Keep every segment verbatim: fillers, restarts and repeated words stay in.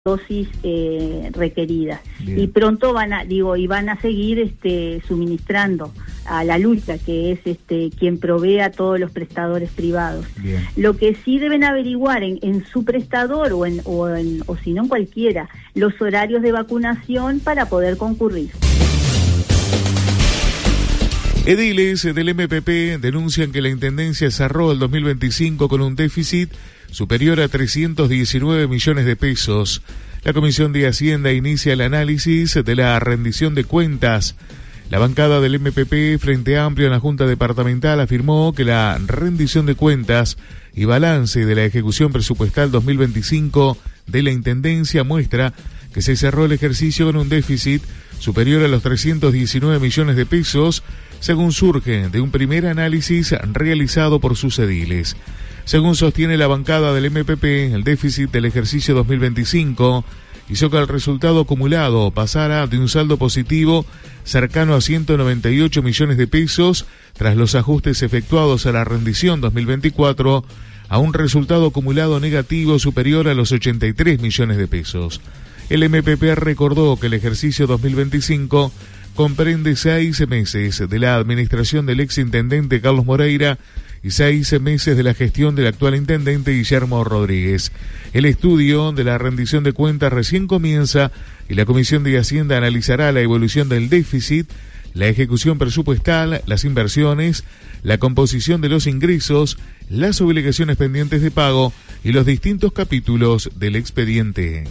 dosis eh, requeridas. Bien. Y pronto van a, digo, y van a seguir este, suministrando a la Lucha, que es este quien provee a todos los prestadores privados. Bien. Lo que sí deben averiguar en, en su prestador o en, o en, o si no en cualquiera, los horarios de vacunación para poder concurrir. Ediles del M P P denuncian que la Intendencia cerró el dos mil veinticinco con un déficit superior a trescientos diecinueve millones de pesos. La Comisión de Hacienda inicia el análisis de la rendición de cuentas. La bancada del M P P, Frente Amplio, en la Junta Departamental afirmó que la rendición de cuentas y balance de la ejecución presupuestal dos mil veinticinco de la Intendencia muestra que se cerró el ejercicio con un déficit superior a los trescientos diecinueve millones de pesos, según surge de un primer análisis realizado por sus ediles. Según sostiene la bancada del M P P, el déficit del ejercicio dos mil veinticinco hizo que el resultado acumulado pasara de un saldo positivo cercano a ciento noventa y ocho millones de pesos tras los ajustes efectuados a la rendición dos mil veinticuatro a un resultado acumulado negativo superior a los ochenta y tres millones de pesos. El M P P recordó que el ejercicio dos mil veinticinco comprende seis meses de la administración del exintendente Carlos Moreira y seis meses de la gestión del actual intendente Guillermo Rodríguez. El estudio de la rendición de cuentas recién comienza y la Comisión de Hacienda analizará la evolución del déficit, la ejecución presupuestal, las inversiones, la composición de los ingresos, las obligaciones pendientes de pago y los distintos capítulos del expediente.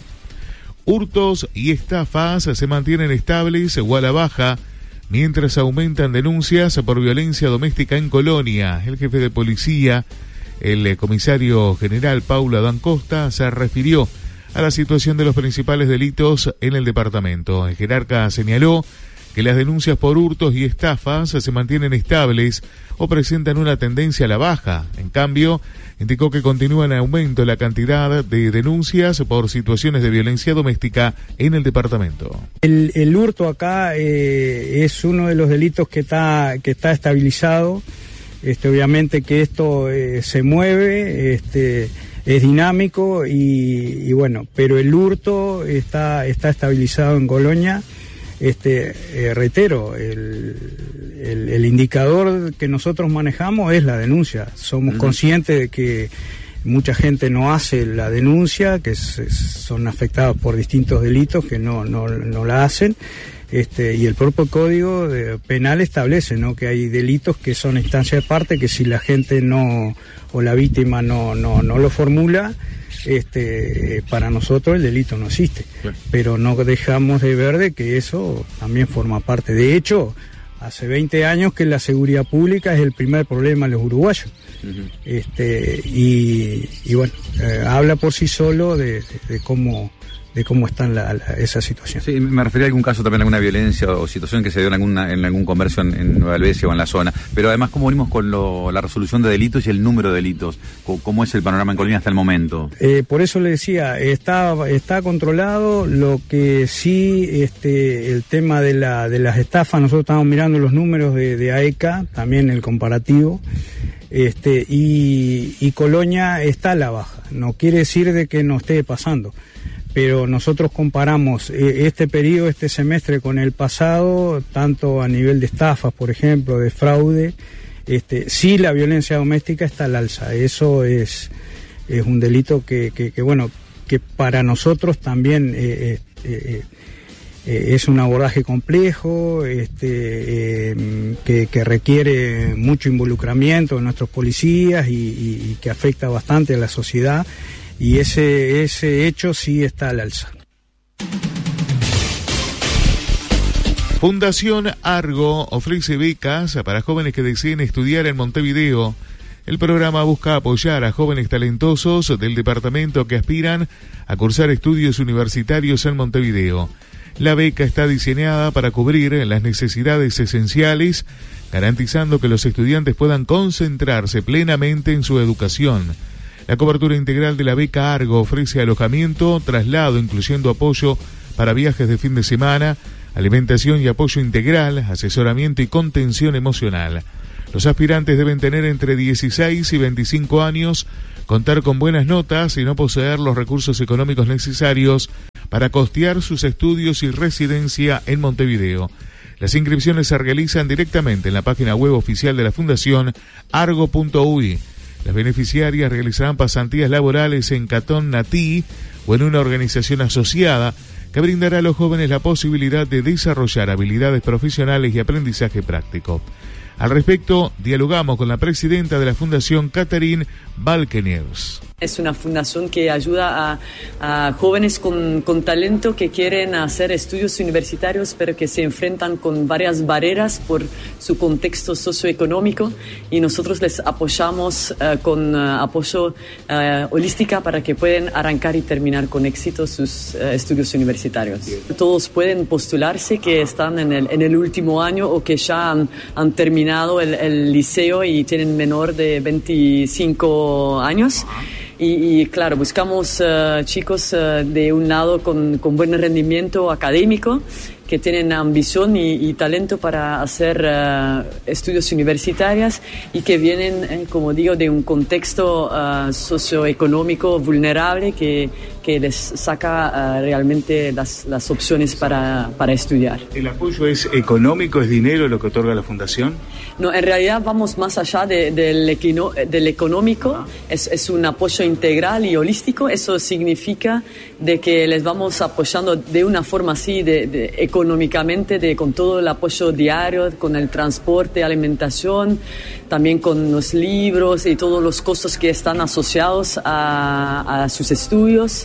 Hurtos y estafas se mantienen estables o a la baja, mientras aumentan denuncias por violencia doméstica en Colonia. El jefe de policía, el comisario general Paulo Adán Costa, se refirió a la situación de los principales delitos en el departamento. El jerarca señaló que las denuncias por hurtos y estafas se mantienen estables o presentan una tendencia a la baja. En cambio, indicó que continúa en aumento la cantidad de denuncias por situaciones de violencia doméstica en el departamento. El, el hurto acá eh, es uno de los delitos que está que está estabilizado. Este, obviamente que esto eh, se mueve, este, es dinámico y, y bueno, pero el hurto está está estabilizado en Colonia. Este, eh, reitero, el, el, el indicador que nosotros manejamos es la denuncia. Somos uh-huh. conscientes de que mucha gente no hace la denuncia, que es, son afectados por distintos delitos que no, no, no la hacen. Este, y el propio Código Penal establece, ¿no?, que hay delitos que son instancias de parte, que si la gente no, o la víctima no, no, no lo formula, este, para nosotros el delito no existe. Claro. Pero no dejamos de ver de que eso también forma parte. De hecho, hace veinte años que la seguridad pública es el primer problema de los uruguayos. Uh-huh. Este, y, y bueno, eh, habla por sí solo de, de, de cómo de cómo está la, la, esa situación. Sí, me refería a algún caso también, alguna violencia o situación que se dio en, alguna, en algún comercio en, en Nueva Helvecia o en la zona, pero además cómo venimos con lo, la resolución de delitos y el número de delitos, cómo es el panorama en Colonia hasta el momento. Eh, por eso le decía, está está controlado. Lo que sí, este el tema de la de las estafas, nosotros estamos mirando los números de, de A E C A, también el comparativo, este y, y Colonia está a la baja. No quiere decir de que no esté pasando, pero nosotros comparamos este periodo, este semestre con el pasado, tanto a nivel de estafas, por ejemplo, de fraude. Este, sí, la violencia doméstica está al alza. Eso es, es un delito que, que, que, bueno, que para nosotros también eh, eh, eh, es un abordaje complejo, este, eh, que, que requiere mucho involucramiento de nuestros policías y, y, y que afecta bastante a la sociedad. Y ese, ese hecho sí está al alza. Fundación Argo ofrece becas para jóvenes que deseen estudiar en Montevideo. El programa busca apoyar a jóvenes talentosos del departamento que aspiran a cursar estudios universitarios en Montevideo. La beca está diseñada para cubrir las necesidades esenciales, garantizando que los estudiantes puedan concentrarse plenamente en su educación. La cobertura integral de la beca Argo ofrece alojamiento, traslado, incluyendo apoyo para viajes de fin de semana, alimentación y apoyo integral, asesoramiento y contención emocional. Los aspirantes deben tener entre dieciséis y veinticinco años, contar con buenas notas y no poseer los recursos económicos necesarios para costear sus estudios y residencia en Montevideo. Las inscripciones se realizan directamente en la página web oficial de la Fundación argo punto u i. Las beneficiarias realizarán pasantías laborales en Catón Natí o en una organización asociada que brindará a los jóvenes la posibilidad de desarrollar habilidades profesionales y aprendizaje práctico. Al respecto, dialogamos con la presidenta de la Fundación, Catherine Balkeniers. Es una fundación que ayuda a, a jóvenes con, con talento que quieren hacer estudios universitarios, pero que se enfrentan con varias barreras por su contexto socioeconómico, y nosotros les apoyamos uh, con uh, apoyo uh, holística para que puedan arrancar y terminar con éxito sus uh, estudios universitarios. Todos pueden postularse que están en el, en el último año o que ya han, han terminado el, el liceo y tienen menor de veinticinco años. Y, y claro, buscamos uh, chicos uh, de un lado con, con buen rendimiento académico, que tienen ambición y, y talento para hacer uh, estudios universitarios y que vienen, eh, como digo, de un contexto uh, socioeconómico vulnerable que, que les saca uh, realmente las, las opciones para, para estudiar. ¿El apoyo es económico, es dinero lo que otorga la Fundación? No, en realidad vamos más allá de, de, del, del económico, es, es un apoyo integral y holístico. Eso significa de que les vamos apoyando de una forma así, de, de, económicamente, de, con todo el apoyo diario, con el transporte, alimentación, también con los libros y todos los costos que están asociados a, a sus estudios.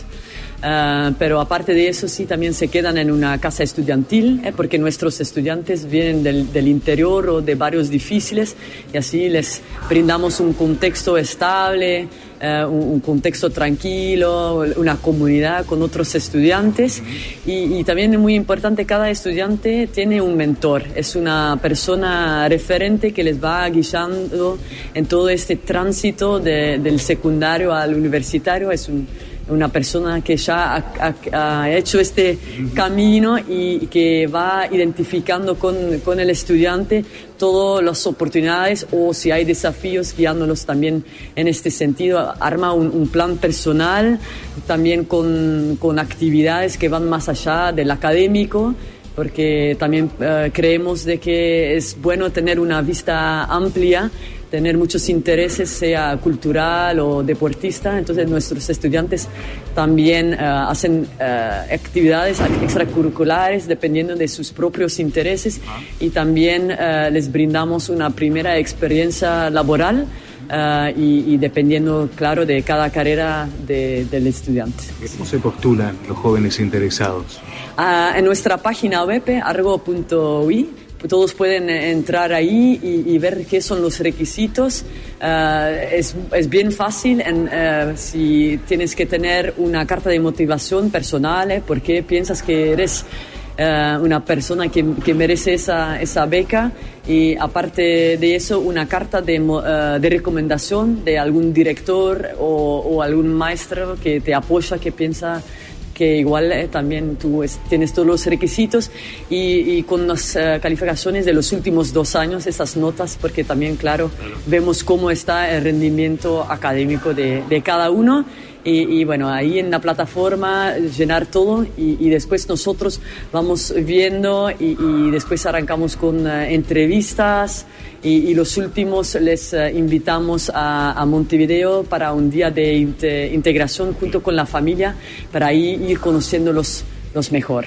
Uh, pero aparte de eso, sí, también se quedan en una casa estudiantil, eh, porque nuestros estudiantes vienen del, del interior o de barrios difíciles, y así les brindamos un contexto estable, uh, un, un contexto tranquilo, una comunidad con otros estudiantes. Y, y también es muy importante, cada estudiante tiene un mentor, es una persona referente que les va guiando en todo este tránsito de, del secundario al universitario. Es un una persona que ya ha, ha, ha hecho este camino y que va identificando con, con el estudiante todas las oportunidades, o si hay desafíos, guiándolos también en este sentido. Arma un, un plan personal, también con, con actividades que van más allá del académico, porque también uh, creemos de que es bueno tener una vista amplia, tener muchos intereses, sea cultural o deportista. Entonces nuestros estudiantes también uh, hacen uh, actividades extracurriculares dependiendo de sus propios intereses, y también uh, les brindamos una primera experiencia laboral uh, y, y dependiendo, claro, de cada carrera de, del estudiante. ¿Cómo se postulan los jóvenes interesados? Uh, en nuestra página web, argo punto u i, todos pueden entrar ahí y, y ver qué son los requisitos. Uh, es, es bien fácil. En, uh, si tienes que tener una carta de motivación personal, ¿eh? Porque piensas que eres uh, una persona que, que merece esa, esa beca, y aparte de eso, una carta de, uh, de recomendación de algún director o, o algún maestro que te apoya, que piensa que igual eh, también tú es, tienes todos los requisitos, y, y con las uh, calificaciones de los últimos dos años, esas notas, porque también, claro, vemos cómo está el rendimiento académico de, de cada uno. Y, y bueno, ahí en la plataforma llenar todo, y, y después nosotros vamos viendo y, y después arrancamos con uh, entrevistas, y, y los últimos les uh, invitamos a, a Montevideo para un día de inte, integración junto con la familia, para ahí ir conociéndolos los mejor.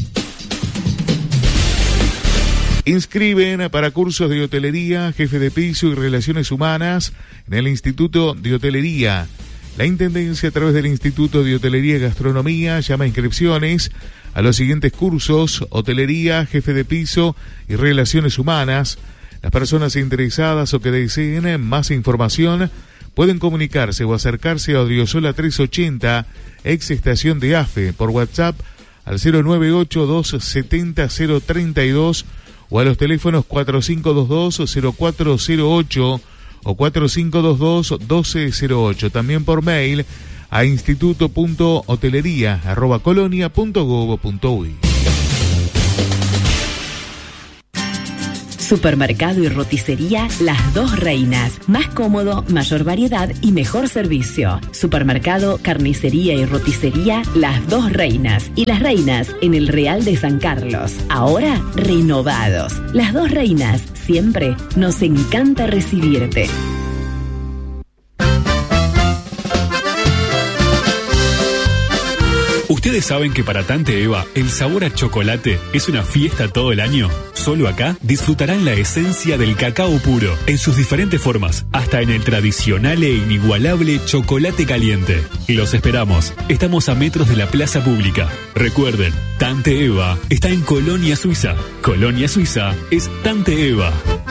Inscriben para cursos de hotelería, jefe de piso y relaciones humanas en el Instituto de Hotelería. La Intendencia, a través del Instituto de Hotelería y Gastronomía, llama a inscripciones a los siguientes cursos: hotelería, jefe de piso y relaciones humanas. Las personas interesadas o que deseen más información pueden comunicarse o acercarse a Odriozola trescientos ochenta, ex estación de A F E, por WhatsApp al cero nueve ocho, dos siete cero, cero tres dos o a los teléfonos cuatro cinco dos dos, cero cuatro cero ocho o cuatro cinco dos dos, uno dos cero ocho. También por mail a instituto punto hotelería arroba colonia punto gob punto u i. Supermercado y roticería Las Dos Reinas. Más cómodo, mayor variedad y mejor servicio. Supermercado, carnicería y roticería Las Dos Reinas. Y Las Reinas en el Real de San Carlos. Ahora renovados. Las Dos Reinas. Siempre nos encanta recibirte. ¿Ustedes saben que para Tante Eva el sabor a chocolate es una fiesta todo el año? Solo acá disfrutarán la esencia del cacao puro en sus diferentes formas, hasta en el tradicional e inigualable chocolate caliente. Los esperamos. Estamos a metros de la plaza pública. Recuerden, Tante Eva está en Colonia Suiza. Colonia Suiza es Tante Eva.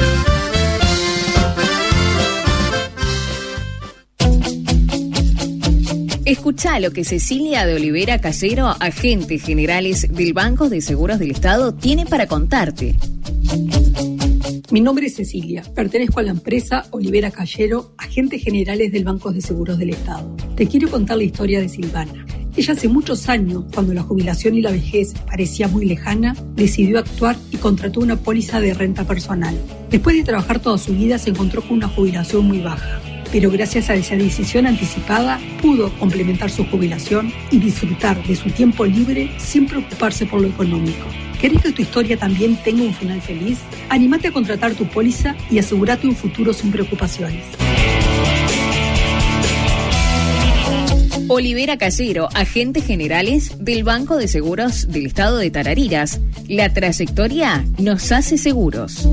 Escuchá lo que Cecilia de Olivera Callero, agente generales del Banco de Seguros del Estado, tiene para contarte. Mi nombre es Cecilia, pertenezco a la empresa Olivera Callero, agentes generales del Banco de Seguros del Estado. Te quiero contar la historia de Silvana. Ella hace muchos años, cuando la jubilación y la vejez parecía muy lejana, decidió actuar y contrató una póliza de renta personal. Después de trabajar toda su vida, se encontró con una jubilación muy baja. Pero gracias a esa decisión anticipada, pudo complementar su jubilación y disfrutar de su tiempo libre sin preocuparse por lo económico. ¿Querés que tu historia también tenga un final feliz? Anímate a contratar tu póliza y asegúrate un futuro sin preocupaciones. Olivera Callero, agentes generales del Banco de Seguros del Estado de Tarariras. La trayectoria nos hace seguros.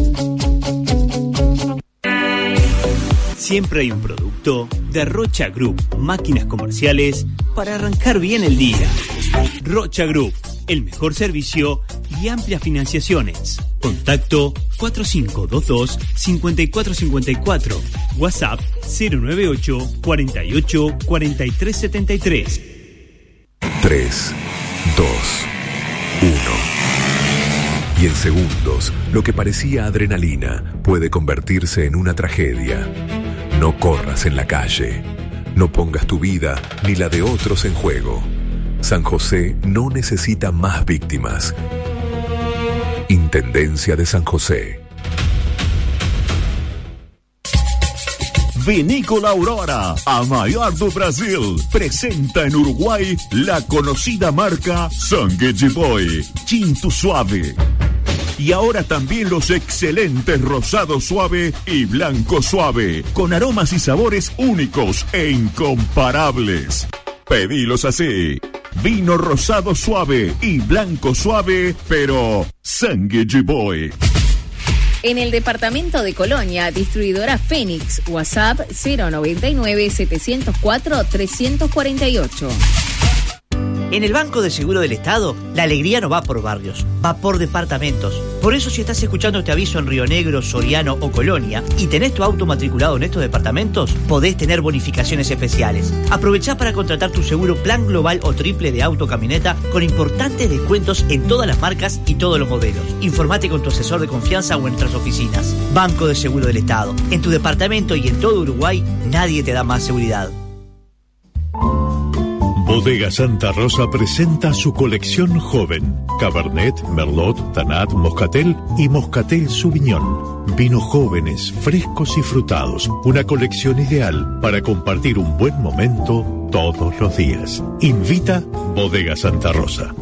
Siempre hay un producto de Rocha Group, máquinas comerciales para arrancar bien el día. Rocha Group, el mejor servicio y amplias financiaciones. Contacto cuatro cinco dos dos, cinco cuatro cinco cuatro. WhatsApp cero nueve ocho, cuarenta y ocho, cuarenta y tres setenta y tres. tres, dos, uno. Y en segundos, lo que parecía adrenalina puede convertirse en una tragedia. No corras en la calle. No pongas tu vida ni la de otros en juego. San José no necesita más víctimas. Intendencia de San José. Vinícola Aurora, a maior do Brasil, presenta en Uruguay la conocida marca Sangue de Boi, Tinto Suave. Y ahora también los excelentes Rosado Suave y Blanco Suave, con aromas y sabores únicos e incomparables. Pedilos así: vino rosado suave y blanco suave, pero Sangue de Boi. En el departamento de Colonia, distribuidora Fénix, WhatsApp cero noventa y nueve, setecientos cuatro, trescientos cuarenta y ocho. En el Banco de Seguro del Estado, la alegría no va por barrios, va por departamentos. Por eso, si estás escuchando este aviso en Río Negro, Soriano o Colonia y tenés tu auto matriculado en estos departamentos, podés tener bonificaciones especiales. Aprovechá para contratar tu seguro plan global o triple de auto camioneta con importantes descuentos en todas las marcas y todos los modelos. Informate con tu asesor de confianza o en nuestras oficinas. Banco de Seguro del Estado. En tu departamento y en todo Uruguay, nadie te da más seguridad. Bodega Santa Rosa presenta su colección joven: Cabernet, Merlot, Tanat, Moscatel y Moscatel Sauvignon. Vinos jóvenes, frescos y frutados. Una colección ideal para compartir un buen momento todos los días. Invita Bodega Santa Rosa.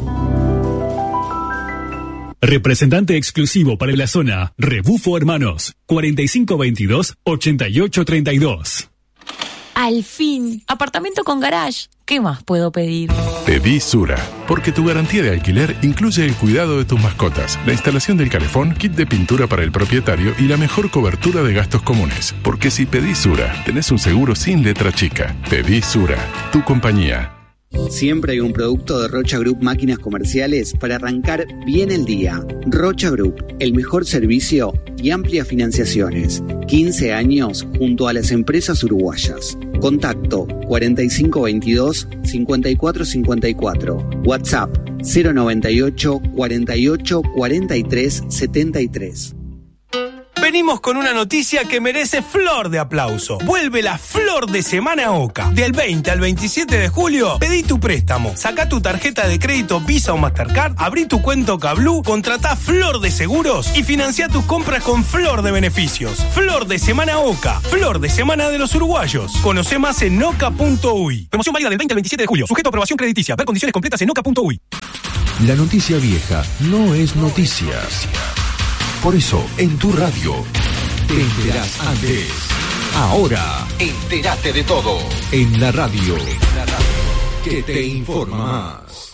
Representante exclusivo para la zona, Rebufo Hermanos, cuarenta y cinco veintidós, ochenta y ocho treinta y dos. Al fin, apartamento con garage. ¿Qué más puedo pedir? Pedí Sura, porque tu garantía de alquiler incluye el cuidado de tus mascotas, la instalación del calefón, kit de pintura para el propietario y la mejor cobertura de gastos comunes. Porque si pedís Sura, tenés un seguro sin letra chica. Pedí Sura, tu compañía. Siempre hay un producto de Rocha Group Máquinas Comerciales para arrancar bien el día. Rocha Group, el mejor servicio y amplias financiaciones. quince años junto a las empresas uruguayas. Contacto cuarenta y cinco veintidós, cincuenta y cuatro cincuenta y cuatro. WhatsApp cero noventa y ocho, cuarenta y ocho, cuarenta y tres setenta y tres. venimos con una noticia que merece flor de aplauso. Vuelve la Flor de Semana OCA. Del veinte al veintisiete de julio, pedí tu préstamo, saca tu tarjeta de crédito Visa o Mastercard, abrí tu cuenta OCA Blue, contratá Flor de Seguros y financia tus compras con Flor de Beneficios. Flor de Semana OCA, Flor de Semana de los Uruguayos. Conoce más en oca punto uy. Promoción válida del veinte al veintisiete de julio. Sujeto a aprobación crediticia. Ver condiciones completas en oca punto uy. La noticia vieja no es noticia. Por eso, en tu radio, te enterás antes. Ahora, entérate de todo. En la radio, que te informa más.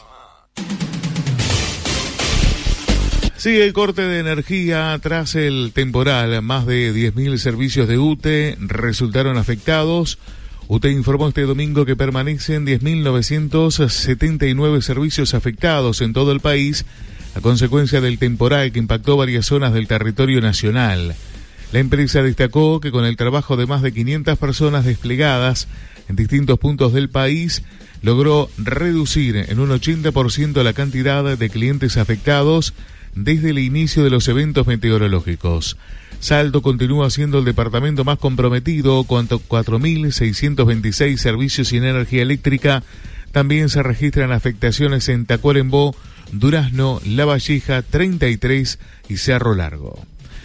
Sigue el corte de energía tras el temporal. Más de diez mil servicios de U T E resultaron afectados. U T E informó este domingo que permanecen diez mil novecientos setenta y nueve servicios afectados en todo el país a consecuencia del temporal que impactó varias zonas del territorio nacional. La empresa destacó que con el trabajo de más de quinientas personas desplegadas en distintos puntos del país, logró reducir en un ochenta por ciento la cantidad de clientes afectados desde el inicio de los eventos meteorológicos. Salto continúa siendo el departamento más comprometido con cuatro mil seiscientos veintiséis servicios sin energía eléctrica. También se registran afectaciones en Tacuarembó, Durazno, La Valleja, treinta y tres y Cerro Largo.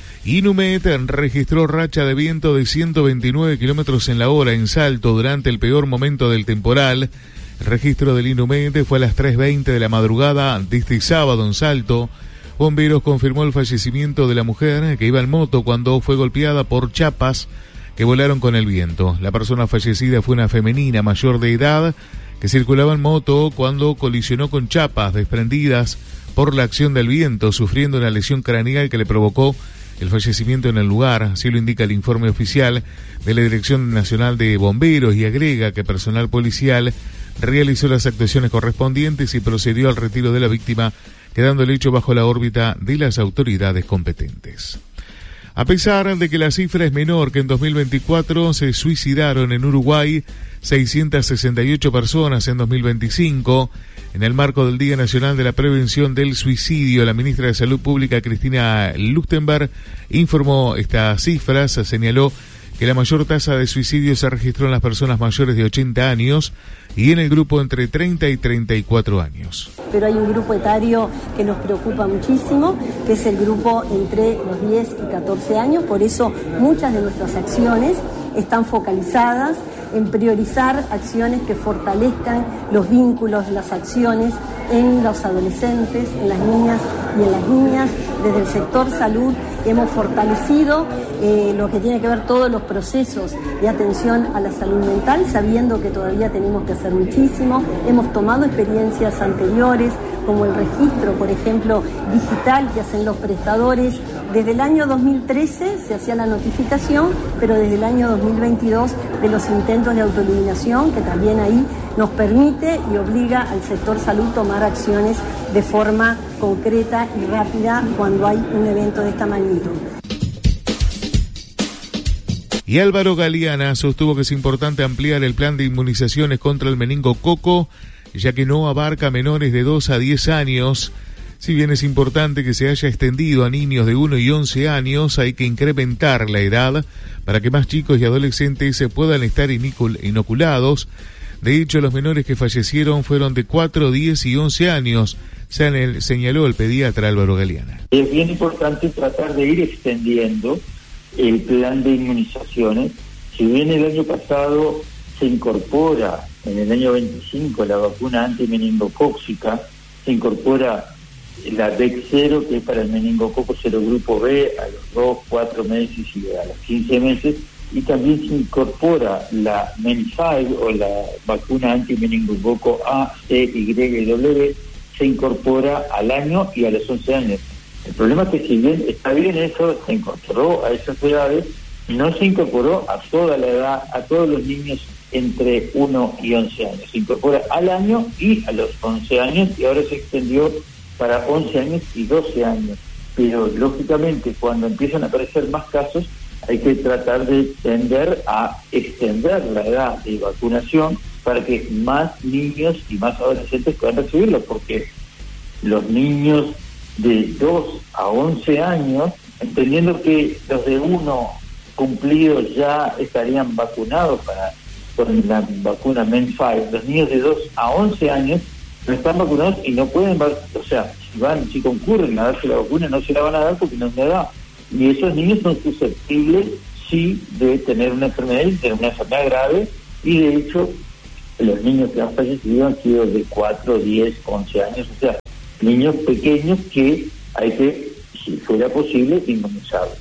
Inumet registró racha de viento de ciento veintinueve kilómetros en la hora en Salto durante el peor momento del temporal. El registro del Inumet fue a las tres veinte de la madrugada de este sábado en Salto. Bomberos confirmó el fallecimiento de la mujer que iba en moto cuando fue golpeada por chapas que volaron con el viento. La persona fallecida fue una femenina mayor de edad que circulaba en moto cuando colisionó con chapas desprendidas por la acción del viento, sufriendo una lesión craneal que le provocó el fallecimiento en el lugar. Así lo indica el informe oficial de la Dirección Nacional de Bomberos, y agrega que personal policial realizó las actuaciones correspondientes y procedió al retiro de la víctima, quedando el hecho bajo la órbita de las autoridades competentes. A pesar de que la cifra es menor que en dos mil veinticuatro, se suicidaron en Uruguay seiscientas sesenta y ocho personas en dos mil veinticinco. En el marco del Día Nacional de la Prevención del Suicidio, la ministra de Salud Pública, Cristina Luchtenberg, informó estas cifras. Señaló que la mayor tasa de suicidio se registró en las personas mayores de ochenta años y en el grupo entre treinta y treinta y cuatro años. Pero hay un grupo etario que nos preocupa muchísimo, que es el grupo entre los diez y catorce años. Por eso muchas de nuestras acciones están focalizadas en priorizar acciones que fortalezcan los vínculos, las acciones en los adolescentes, en las niñas y en las niñas. Desde el sector salud hemos fortalecido eh, lo que tiene que ver todos los procesos de atención a la salud mental, sabiendo que todavía tenemos que hacer muchísimo. Hemos tomado experiencias anteriores, como el registro, por ejemplo, digital que hacen los prestadores. Desde el año dos mil trece se hacía la notificación, pero desde el año dos mil veintidós de los intentos de autoeliminación, que también ahí nos permite y obliga al sector salud tomar acciones de forma concreta y rápida cuando hay un evento de esta magnitud. Y Álvaro Galeana sostuvo que es importante ampliar el plan de inmunizaciones contra el meningococo, ya que no abarca menores de dos a diez años. Si bien es importante que se haya extendido a niños de uno y once años, hay que incrementar la edad para que más chicos y adolescentes se puedan estar inoculados. De hecho, los menores que fallecieron fueron de cuatro, diez y once años, señaló el pediatra Álvaro Galeana. Es bien importante tratar de ir extendiendo el plan de inmunizaciones. Si bien el año pasado se incorpora, en el año veinticinco, la vacuna antimeningocóxica, se incorpora la D E C cero, que es para el meningococo serogrupo B, a los dos, cuatro meses y a los quince meses, y también se incorpora la Menifide, o la vacuna antimeningococo A, C, Y y W, se incorpora al año y a los once años. El problema es que si bien está bien eso, se incorporó a esas edades, no se incorporó a toda la edad, a todos los niños entre uno y once años. Se incorpora al año y a los once años, y ahora se extendió para once años y doce años. Pero lógicamente cuando empiezan a aparecer más casos, hay que tratar de tender a extender la edad de vacunación para que más niños y más adolescentes puedan recibirlo, porque los niños de dos a once años, entendiendo que los de uno cumplidos ya estarían vacunados para con la vacuna Men cinco, los niños de dos a once años no están vacunados y no pueden, o sea, si van, si concurren a darse la vacuna, no se la van a dar porque no es una edad. Y esos niños son susceptibles, sí, de tener una enfermedad, de tener una enfermedad grave, y de hecho, los niños que han fallecido han sido de cuatro, diez, once años, o sea, niños pequeños que hay que, si fuera posible, inmunizarlos.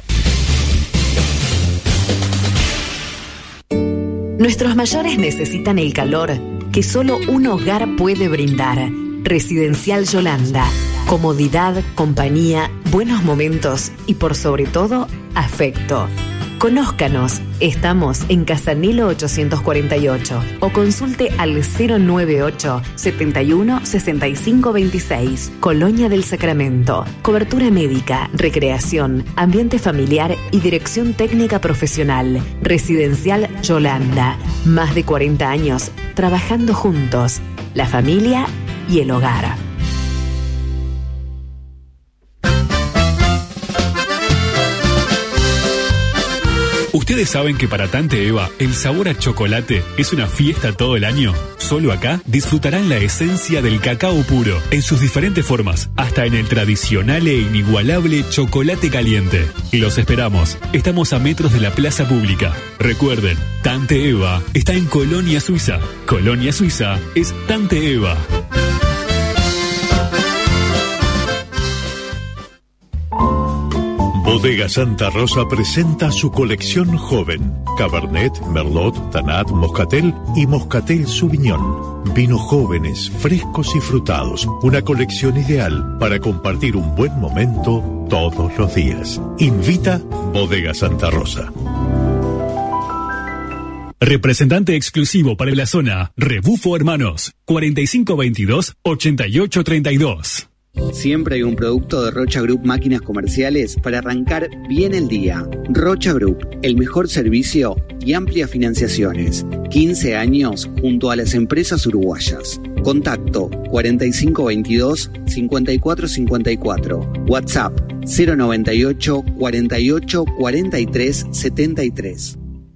Nuestros mayores necesitan el calor que solo un hogar puede brindar. Residencial Yolanda. Comodidad, compañía, buenos momentos y por sobre todo, afecto. Conózcanos, estamos en Casanilo ochocientos cuarenta y ocho o consulte al cero noventa y ocho, setenta y uno, sesenta y cinco veintiséis, Colonia del Sacramento. Cobertura médica, recreación, ambiente familiar y dirección técnica profesional. Residencial Yolanda. Más de cuarenta años trabajando juntos, la familia y el hogar. ¿Ustedes saben que para Tante Eva el sabor a chocolate es una fiesta todo el año? Solo acá disfrutarán la esencia del cacao puro en sus diferentes formas, hasta en el tradicional e inigualable chocolate caliente. Los esperamos. Estamos a metros de la plaza pública. Recuerden, Tante Eva está en Colonia Suiza. Colonia Suiza es Tante Eva. Bodega Santa Rosa presenta su colección joven. Cabernet, Merlot, Tanat, Moscatel y Moscatel Sauvignon. Vinos jóvenes, frescos y frutados. Una colección ideal para compartir un buen momento todos los días. Invita Bodega Santa Rosa. Representante exclusivo para la zona, Rebufo Hermanos, cuarenta y cinco veintidós, ochenta y ocho treinta y dos. Siempre hay un producto de Rocha Group Máquinas Comerciales para arrancar bien el día. Rocha Group, el mejor servicio y amplias financiaciones. quince años junto a las empresas uruguayas. Contacto cuarenta y cinco veintidós, cincuenta y cuatro cincuenta y cuatro. WhatsApp cero noventa y ocho, cuarenta y ocho, cuarenta y tres, setenta y tres.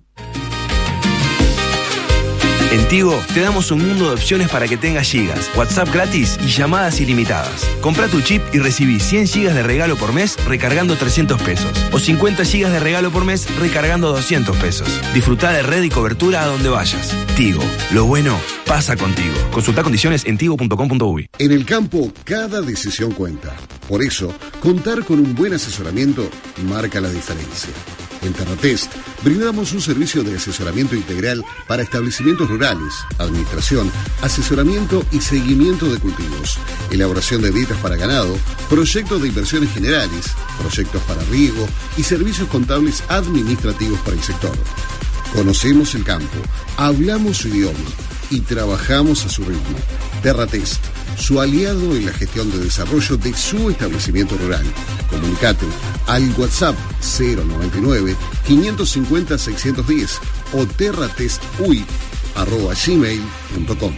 En Tigo te damos un mundo de opciones para que tengas gigas, WhatsApp gratis y llamadas ilimitadas. Compra tu chip y recibí cien gigas de regalo por mes recargando trescientos pesos o cincuenta gigas de regalo por mes recargando doscientos pesos. Disfruta de red y cobertura a donde vayas. Tigo, lo bueno pasa contigo. Consulta condiciones en tigo punto com punto uy. En el campo, cada decisión cuenta. Por eso, contar con un buen asesoramiento marca la diferencia. En Terratest brindamos un servicio de asesoramiento integral para establecimientos rurales, administración, asesoramiento y seguimiento de cultivos, elaboración de dietas para ganado, proyectos de inversiones generales, proyectos para riego y servicios contables administrativos para el sector. Conocemos el campo, hablamos su idioma y trabajamos a su ritmo. Terratest, su aliado en la gestión de desarrollo de su establecimiento rural. Comunicate al WhatsApp cero noventa y nueve, quinientos cincuenta, seiscientos diez o terratestuy arroba gmail punto com.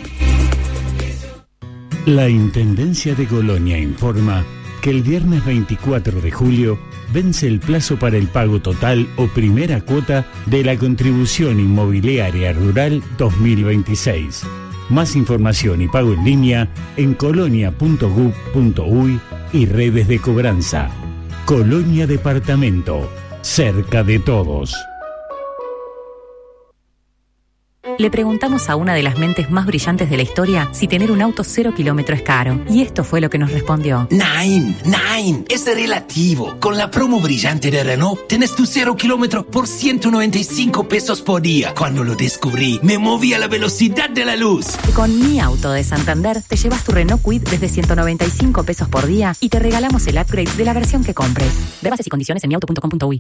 La Intendencia de Colonia informa que el viernes veinticuatro de julio vence el plazo para el pago total o primera cuota de la Contribución Inmobiliaria Rural dos mil veintiséis. Más información y pago en línea en colonia punto gov punto uy y redes de cobranza. Colonia Departamento, cerca de todos. Le preguntamos a una de las mentes más brillantes de la historia si tener un auto cero kilómetro es caro. Y esto fue lo que nos respondió. Nein, nein, es relativo. Con la promo brillante de Renault, tenés tu cero kilómetro por ciento noventa y cinco pesos por día. Cuando lo descubrí, me moví a la velocidad de la luz. Con Mi Auto de Santander, te llevas tu Renault Kwid desde ciento noventa y cinco pesos por día y te regalamos el upgrade de la versión que compres. Ve bases y condiciones en mi auto punto com punto uy.